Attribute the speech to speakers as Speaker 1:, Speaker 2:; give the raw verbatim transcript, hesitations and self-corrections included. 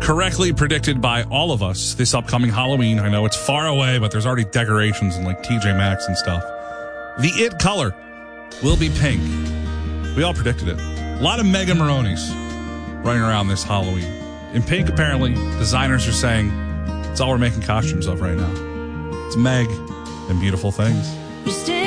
Speaker 1: correctly predicted by all of us this upcoming Halloween. I know it's far away, but there's already decorations and like T J Maxx and stuff. The it color will be pink. We all predicted it. A lot of Mega Maronis running around this Halloween. In pink, apparently, designers are saying it's all we're making costumes of right now. It's Meg and beautiful things.